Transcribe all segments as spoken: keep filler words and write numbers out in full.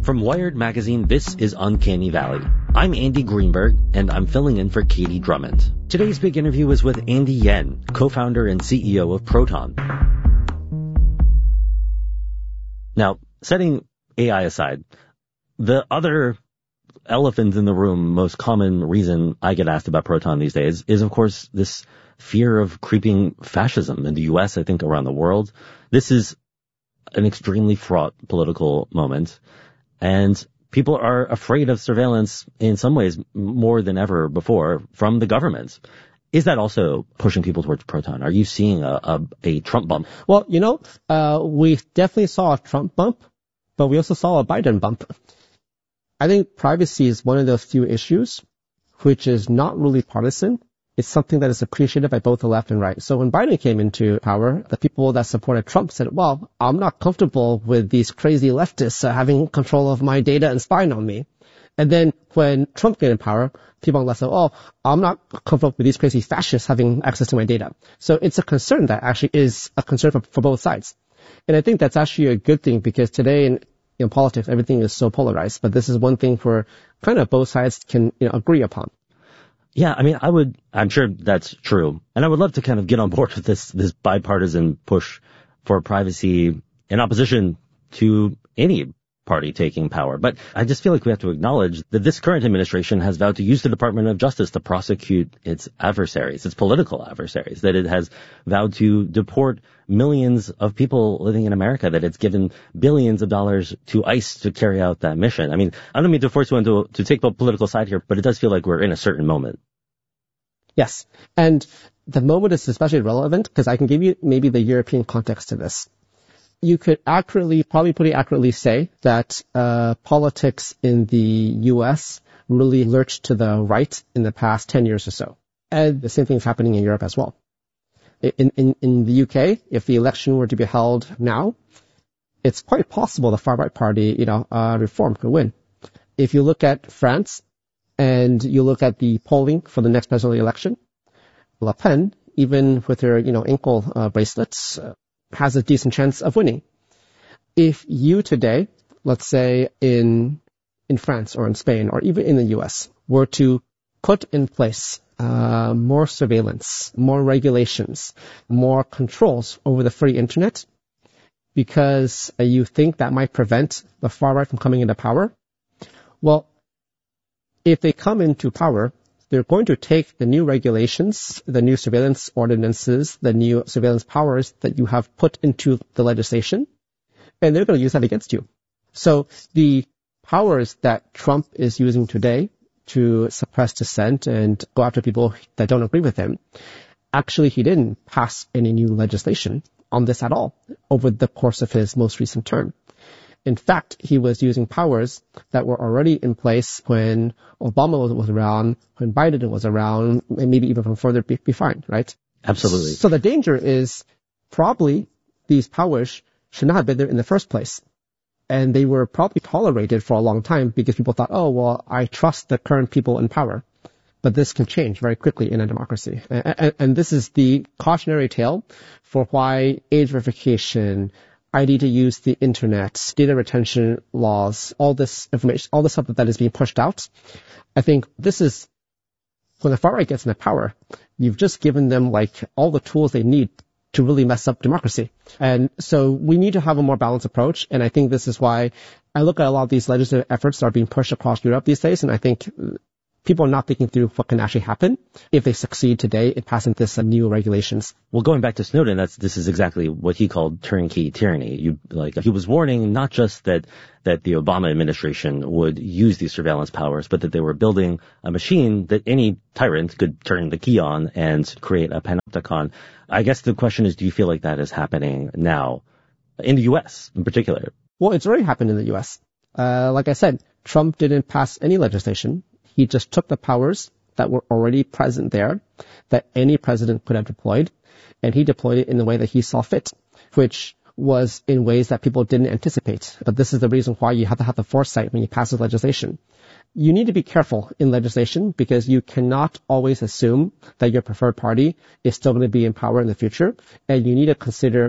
From Wired Magazine, this is Uncanny Valley. I'm Andy Greenberg, and I'm filling in for Katie Drummond. Today's big interview is with Andy Yen, co-founder and C E O of Proton. Now, setting A I aside, the other elephant in the room, most common reason I get asked about Proton these days is, of course, this fear of creeping fascism in the U S, I think around the world. This is an extremely fraught political moment. And people are afraid of surveillance in some ways more than ever before from the government. Is that also pushing people towards Proton? Are you seeing a, a, a Trump bump? Well, you know, uh, we definitely saw a Trump bump, but we also saw a Biden bump. I think privacy is one of those few issues which is not really partisan. It's something that is appreciated by both the left and right. So when Biden came into power, the people that supported Trump said, well, I'm not comfortable with these crazy leftists uh, having control of my data and spying on me. And then when Trump came in power, people on the left said, oh, I'm not comfortable with these crazy fascists having access to my data. So it's a concern that actually is a concern for, for both sides. And I think that's actually a good thing because today in, in politics, everything is so polarized. But this is one thing where kind of both sides can you know, agree upon. Yeah, I mean, I would, I'm sure that's true. And I would love to kind of get on board with this, this bipartisan push for privacy in opposition to any party taking power. But I just feel like we have to acknowledge that this current administration has vowed to use the Department of Justice to prosecute its adversaries, its political adversaries, that it has vowed to deport millions of people living in America, that it's given billions of dollars to ICE to carry out that mission. I mean, I don't mean to force you into to take the political side here, but it does feel like we're in a certain moment. Yes. And the moment is especially relevant because I can give you maybe the European context to this. You could accurately, probably pretty accurately say that uh, politics in the U S really lurched to the right in the past ten years or so. And the same thing is happening in Europe as well. In, in, in the U K, if the election were to be held now, it's quite possible the far-right party, you know, uh, Reform could win. If you look at France and you look at the polling for the next presidential election, Le Pen, even with her, you know, ankle uh, bracelets, uh, has a decent chance of winning. If you today, let's say in in France or in Spain or even in the U S, were to put in place uh, more surveillance, more regulations, more controls over the free internet, because uh, you think that might prevent the far right from coming into power, well, if they come into power, they're going to take the new regulations, the new surveillance ordinances, the new surveillance powers that you have put into the legislation, and they're going to use that against you. So the powers that Trump is using today to suppress dissent and go after people that don't agree with him, actually he didn't pass any new legislation on this at all over the course of his most recent term. In fact, he was using powers that were already in place when Obama was, was around, when Biden was around, and maybe even from further behind, right? Absolutely. So the danger is probably these powers should not have been there in the first place. And they were probably tolerated for a long time because people thought, oh, well, I trust the current people in power. But this can change very quickly in a democracy. And, and, and this is the cautionary tale for why age verification, I D to use the internet, data retention laws, all this information, all the stuff that is being pushed out. I think this is, when the far right gets into power, you've just given them like all the tools they need to really mess up democracy. And so we need to have a more balanced approach. And I think this is why I look at a lot of these legislative efforts that are being pushed across Europe these days. And I think people are not thinking through what can actually happen if they succeed today in passing this uh, new regulations. Well, going back to Snowden, that's this is exactly what he called turnkey tyranny. You like he was warning not just that that the Obama administration would use these surveillance powers, but that they were building a machine that any tyrant could turn the key on and create a panopticon. I guess the question is, do you feel like that is happening now in the U S in particular? Well, it's already happened in the U S. Uh, like I said, Trump didn't pass any legislation. He just took the powers that were already present there, that any president could have deployed, and he deployed it in the way that he saw fit, which was in ways that people didn't anticipate. But this is the reason why you have to have the foresight when you pass the legislation. You need to be careful in legislation because you cannot always assume that your preferred party is still going to be in power in the future, and you need to consider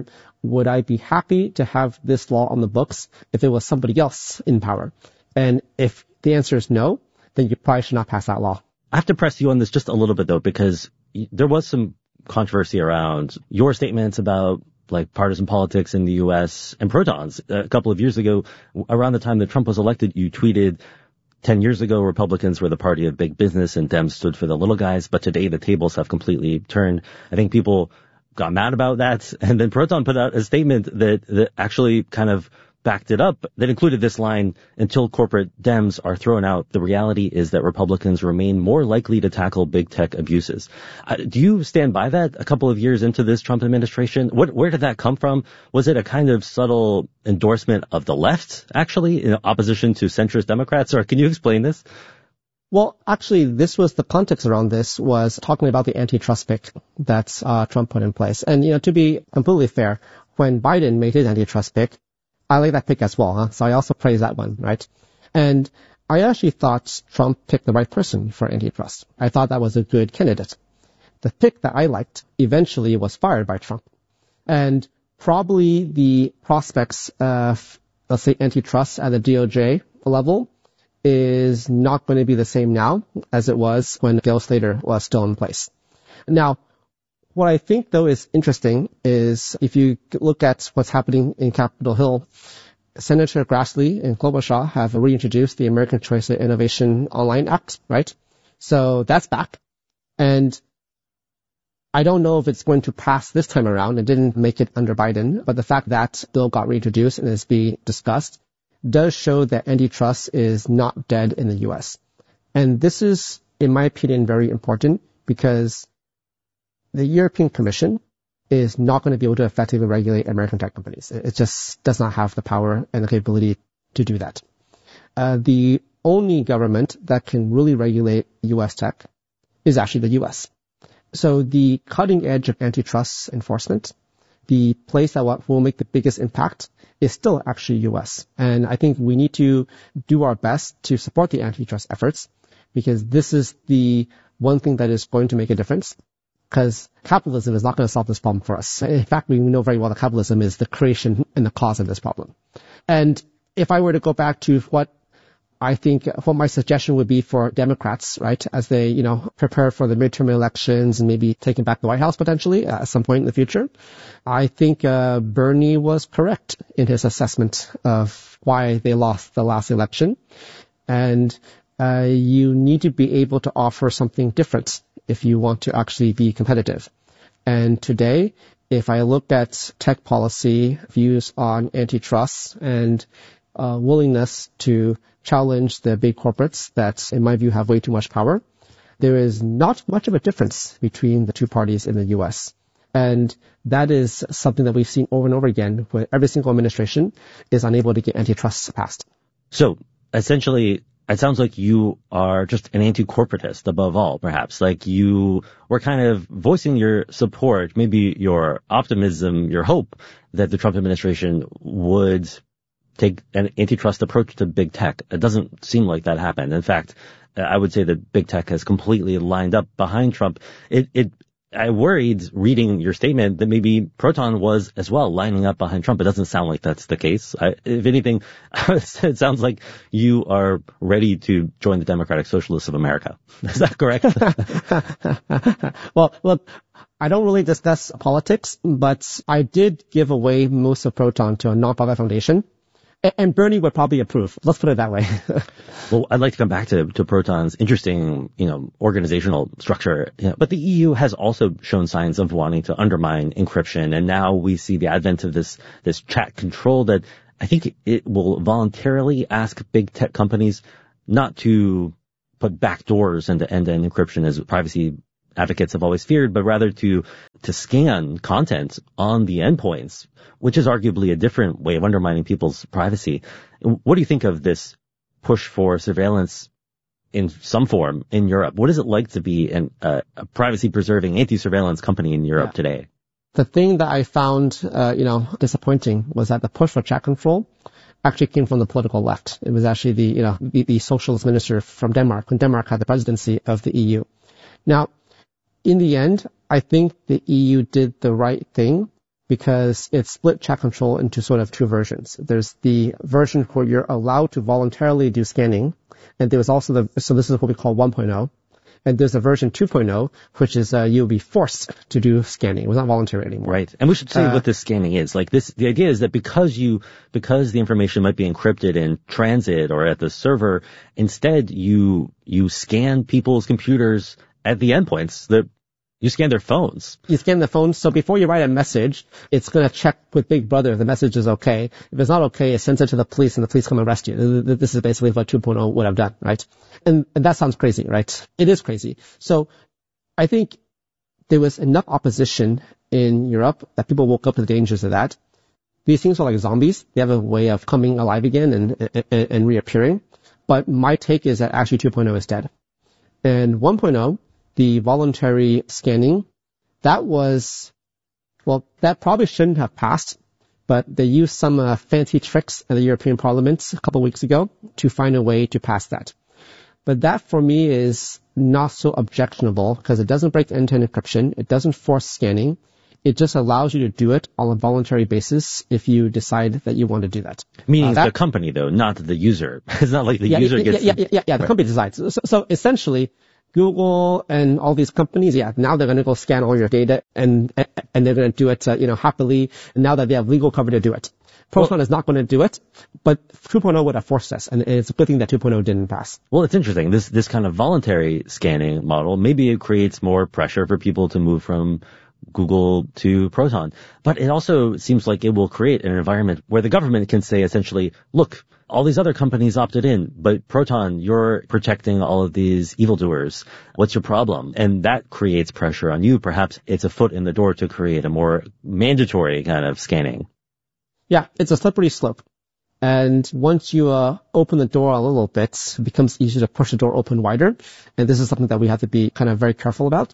would I be happy to have this law on the books if it was somebody else in power? And if the answer is no, then you probably should not pass that law. I have to press you on this just a little bit, though, because there was some controversy around your statements about like partisan politics in the U S and Proton's. A couple of years ago, around the time that Trump was elected, you tweeted, ten years ago, Republicans were the party of big business and Dems stood for the little guys. But today, the tables have completely turned. I think people got mad about that. And then Proton put out a statement that, that actually kind of backed it up, that included this line, until corporate Dems are thrown out, the reality is that Republicans remain more likely to tackle big tech abuses. Uh, do you stand by that a couple of years into this Trump administration? What, where did that come from? Was it a kind of subtle endorsement of the left, actually, in opposition to centrist Democrats? Or can you explain this? Well, actually, this was the context around this was talking about the antitrust pick that uh, Trump put in place. And, you know, to be completely fair, when Biden made his antitrust pick, I like that pick as well, huh? So I also praise that one, right? And I actually thought Trump picked the right person for antitrust. I thought that was a good candidate. The pick that I liked eventually was fired by Trump. And probably the prospects of, let's say, antitrust at the D O J level is not going to be the same now as it was when Gil Slater was still in place. Now, what I think, though, is interesting is if you look at what's happening in Capitol Hill, Senator Grassley and Klobuchar have reintroduced the American Choice and Innovation Online Act, right? So that's back. And I don't know if it's going to pass this time around. It didn't make it under Biden, but the fact that bill got reintroduced and is being discussed does show that antitrust is not dead in the U S. And this is, in my opinion, very important because the European Commission is not going to be able to effectively regulate American tech companies. It just does not have the power and the capability to do that. Uh, the only government that can really regulate U S tech is actually the U S. So the cutting edge of antitrust enforcement, the place that will make the biggest impact is still actually U S. And I think we need to do our best to support the antitrust efforts because this is the one thing that is going to make a difference. Because capitalism is not going to solve this problem for us. In fact, we know very well that capitalism is the creation and the cause of this problem. And if I were to go back to what I think, what my suggestion would be for Democrats, right, as they, you know, prepare for the midterm elections and maybe taking back the White House potentially at some point in the future, I think uh, Bernie was correct in his assessment of why they lost the last election. And uh, you need to be able to offer something different if you want to actually be competitive. And today, if I look at tech policy views on antitrust and uh, willingness to challenge the big corporates that, in my view, have way too much power, there is not much of a difference between the two parties in the U S. And that is something that we've seen over and over again, where every single administration is unable to get antitrust passed. So, essentially, it sounds like you are just an anti-corporatist above all, perhaps. Like you were kind of voicing your support, maybe your optimism, your hope that the Trump administration would take an antitrust approach to big tech. It doesn't seem like that happened. In fact, I would say that big tech has completely lined up behind Trump. It, it, I worried reading your statement that maybe Proton was as well lining up behind Trump. It doesn't sound like that's the case. I, if anything, it sounds like you are ready to join the Democratic Socialists of America. Is that correct? Well, look, I don't really discuss politics, but I did give away most of Proton to a nonprofit foundation. And Bernie would probably approve. Let's put it that way. Well, I'd like to come back to, to Proton's interesting, you know, organizational structure. You know, but the E U has also shown signs of wanting to undermine encryption. And now we see the advent of this, this chat control that I think it will voluntarily ask big tech companies not to put backdoors into end-to-end encryption as privacy advocates have always feared, but rather to, to scan content on the endpoints, which is arguably a different way of undermining people's privacy. What do you think of this push for surveillance in some form in Europe? What is it like to be an, uh, a privacy-preserving anti-surveillance company in Europe yeah. today? The thing that I found, uh, you know, disappointing was that the push for chat control actually came from the political left. It was actually the, you know, the, the socialist minister from Denmark when Denmark had the presidency of the E U. Now, in the end, I think the E U did the right thing because it split chat control into sort of two versions. There's the version where you're allowed to voluntarily do scanning, and there was also the, so this is what we call one point oh. And there's a version two point oh, which is uh, you'll be forced to do scanning. It was not voluntary anymore. Right. And we should say uh, what this scanning is. Like this, the idea is that because you, because the information might be encrypted in transit or at the server, instead you, you scan people's computers at the endpoints. The, you scan their phones. You scan the phones. So before you write a message, it's going to check with Big Brother if the message is okay. If it's not okay, it sends it to the police and the police come and arrest you. This is basically what two point oh would have done, right? And, and that sounds crazy, right? It is crazy. So I think there was enough opposition in Europe that people woke up to the dangers of that. These things are like zombies. They have a way of coming alive again and, and, and reappearing. But my take is that actually two point oh is dead. And one point oh, the voluntary scanning, that was, well, that probably shouldn't have passed, but they used some uh, fancy tricks at the European Parliament a couple of weeks ago to find a way to pass that. But that for me is not so objectionable because it doesn't break end-to-end encryption. It doesn't force scanning. It just allows you to do it on a voluntary basis if you decide that you want to do that. Meaning uh, that, the company though, not the user. It's not like the yeah, user yeah, gets... Yeah, yeah, yeah, yeah the right. company decides. So, so essentially, Google and all these companies, yeah, now they're going to go scan all your data and and they're going to do it, uh, you know, happily. And now that they have legal cover to do it. Proton well, is not going to do it, but two point oh would have forced us, and it's a good thing that two point oh didn't pass. Well, it's interesting. This this kind of voluntary scanning model, maybe it creates more pressure for people to move from Google to Proton. But it also seems like it will create an environment where the government can say essentially, look, all these other companies opted in, but Proton, you're protecting all of these evildoers. What's your problem? And that creates pressure on you. Perhaps it's a foot in the door to create a more mandatory kind of scanning. Yeah, it's a slippery slope. And once you uh, open the door a little bit, it becomes easier to push the door open wider. And this is something that we have to be kind of very careful about.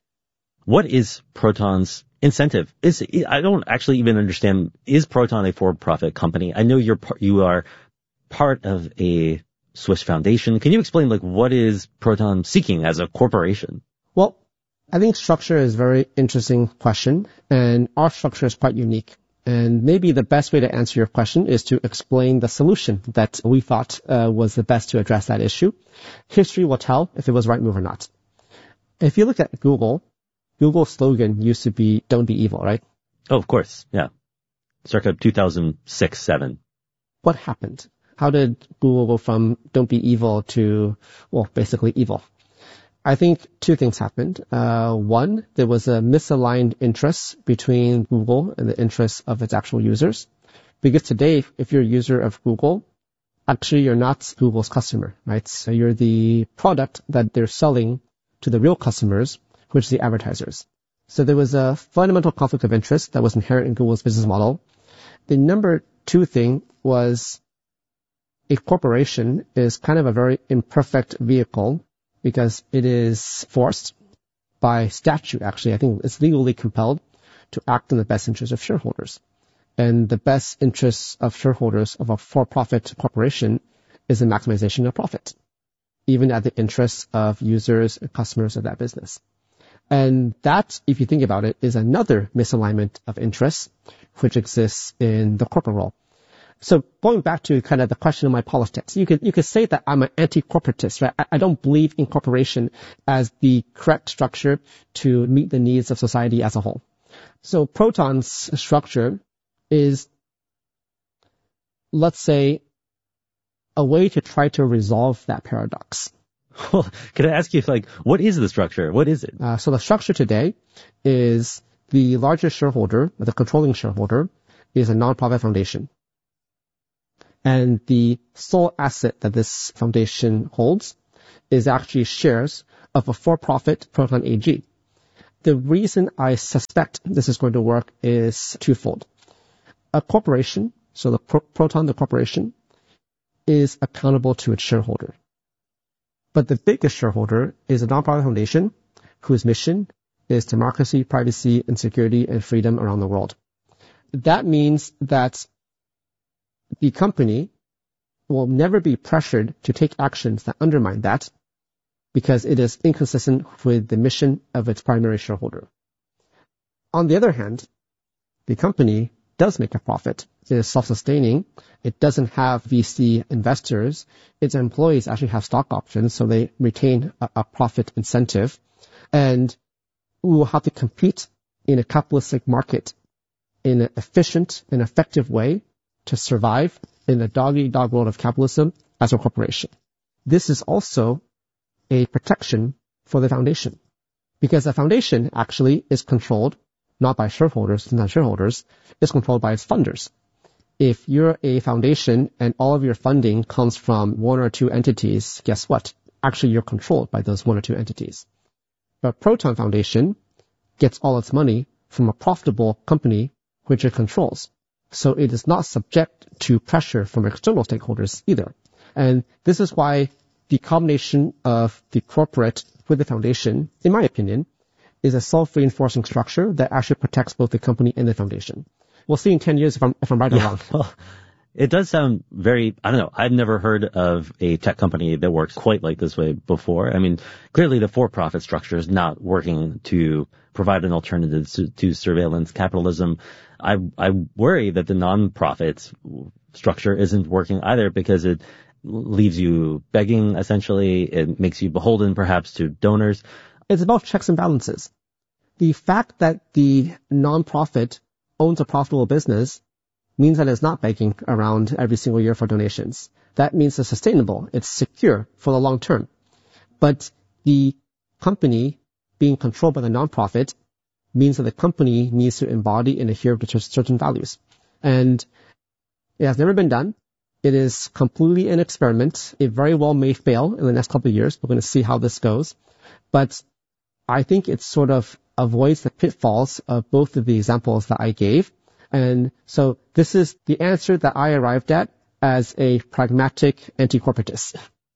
What is Proton's incentive? Is I don't actually even understand. Is Proton a for-profit company? I know you're you are part of a Swiss foundation. Can you explain like what is Proton seeking as a corporation? Well, I think structure is a very interesting question, and our structure is quite unique. And maybe the best way to answer your question is to explain the solution that we thought uh, was the best to address that issue. History will tell if it was the right move or not. If you look at Google, Google's slogan used to be, don't be evil, right? Oh, of course. Yeah. Circa two thousand six, seven. What happened? How did Google go from don't be evil to, well, basically evil? I think two things happened. Uh, one, there was a misaligned interest between Google and the interests of its actual users. Because today, if you're a user of Google, actually you're not Google's customer, right? So you're the product that they're selling to the real customers, which is the advertisers. So there was a fundamental conflict of interest that was inherent in Google's business model. The number two thing was a corporation is kind of a very imperfect vehicle because it is forced by statute, actually. I think it's legally compelled to act in the best interest of shareholders. And the best interests of shareholders of a for-profit corporation is the maximization of profit, even at the interests of users and customers of that business. And that, if you think about it, is another misalignment of interests which exists in the corporate world. So going back to kind of the question of my politics, you could you could say that I'm an anti-corporatist, right? I, I don't believe in corporation as the correct structure to meet the needs of society as a whole. So Proton's structure is, let's say, a way to try to resolve that paradox. Well, can I ask you, like, what is the structure? What is it? Uh, so the structure today is the largest shareholder, the controlling shareholder, is a nonprofit foundation. And the sole asset that this foundation holds is actually shares of a for-profit Proton A G. The reason I suspect this is going to work is twofold. A corporation, so the Pro- Proton, the corporation, is accountable to its shareholder. But the biggest shareholder is a nonprofit foundation whose mission is democracy, privacy, and security and freedom around the world. That means that the company will never be pressured to take actions that undermine that because it is inconsistent with the mission of its primary shareholder. On the other hand, the company does make a profit. It is self-sustaining. It doesn't have V C investors. Its employees actually have stock options, so they retain a, a profit incentive. And we will have to compete in a capitalistic market in an efficient and effective way to survive in the dog-eat-dog world of capitalism as a corporation. This is also a protection for the foundation, because the foundation actually is controlled not by shareholders, not shareholders, it's controlled by its funders. If you're a foundation and all of your funding comes from one or two entities, guess what? Actually, you're controlled by those one or two entities. But Proton Foundation gets all its money from a profitable company which it controls. So it is not subject to pressure from external stakeholders either. And this is why the combination of the corporate with the foundation, in my opinion, is a self-reinforcing structure that actually protects both the company and the foundation. We'll see in ten years if I'm, if I'm right or yeah, wrong. Well, it does sound very, I don't know, I've never heard of a tech company that works quite like this way before. I mean, clearly the for-profit structure is not working to provide an alternative to, to surveillance capitalism. I, I worry that the non-profit structure isn't working either, because it leaves you begging, essentially. It makes you beholden, perhaps, to donors. It's about checks and balances. The fact that the non-profit owns a profitable business means that it's not begging around every single year for donations. That means it's sustainable. It's secure for the long term. But the company being controlled by the non-profit means that the company needs to embody and adhere to certain values. And it has never been done. It is completely an experiment. It very well may fail in the next couple of years. We're going to see how this goes. But I think it sort of avoids the pitfalls of both of the examples that I gave. And so this is the answer that I arrived at as a pragmatic anti-corporatist.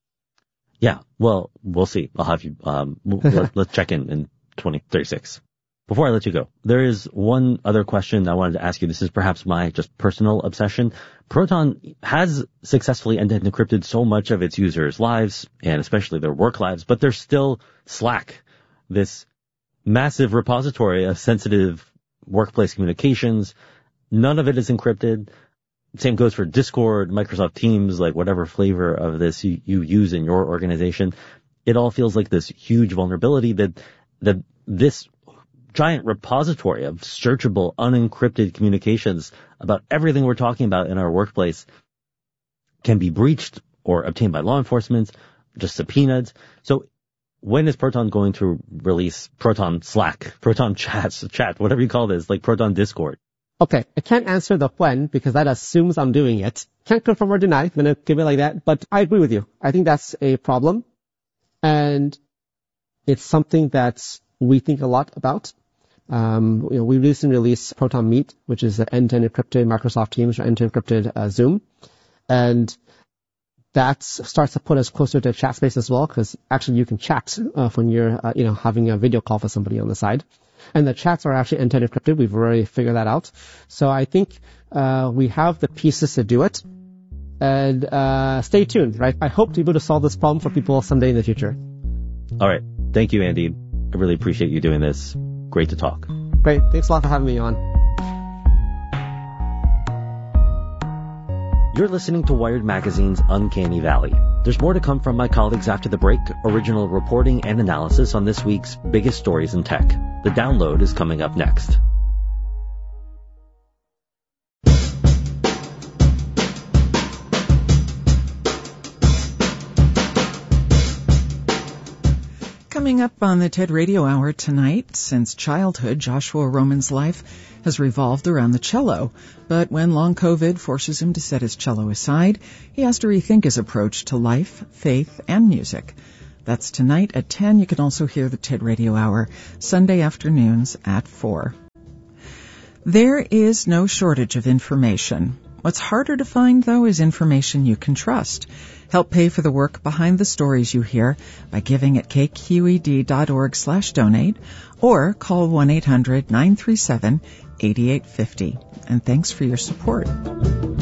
Yeah, well, we'll see. I'll have you, um, let, let's check in in twenty thirty-six. Before I let you go, there is one other question I wanted to ask you. This is perhaps my just personal obsession. Proton has successfully end-to-end encrypted so much of its users' lives, and especially their work lives, but there's still Slack, this massive repository of sensitive workplace communications. None of it is encrypted. Same goes for Discord, Microsoft Teams, like whatever flavor of this you, you use in your organization. It all feels like this huge vulnerability that, that this giant repository of searchable, unencrypted communications about everything we're talking about in our workplace can be breached or obtained by law enforcement, just subpoenaed. So when is Proton going to release Proton Slack, Proton Chats, Chat, whatever you call this, like Proton Discord? Okay, I can't answer the when because that assumes I'm doing it. Can't confirm or deny. I'm going to give it like that. But I agree with you. I think that's a problem. And it's something that we think a lot about. Um, you know, we recently released Proton Meet, which is the end-to-end encrypted Microsoft Teams or end-to-end encrypted uh, Zoom. And that starts to put us closer to chat space as well, because actually you can chat uh, when you're, uh, you know, having a video call for somebody on the side. And the chats are actually end-to-end encrypted. We've already figured that out. So I think uh, we have the pieces to do it. And uh, stay tuned, right? I hope to be able to solve this problem for people someday in the future. All right. Thank you, Andy. I really appreciate you doing this. Great to talk. Great. Thanks a lot for having me on. You're listening to Wired Magazine's Uncanny Valley. There's more to come from my colleagues after the break, original reporting and analysis on this week's biggest stories in tech. The download is coming up next. Coming up on the TED Radio Hour tonight, since childhood, Joshua Roman's life has revolved around the cello. But when long COVID forces him to set his cello aside, he has to rethink his approach to life, faith, and music. That's tonight at ten. You can also hear the TED Radio Hour Sunday afternoons at four. There is no shortage of information. What's harder to find, though, is information you can trust. Help pay for the work behind the stories you hear by giving at kqed.org slash donate or call one eight hundred nine three seven eight eight five zero. And thanks for your support.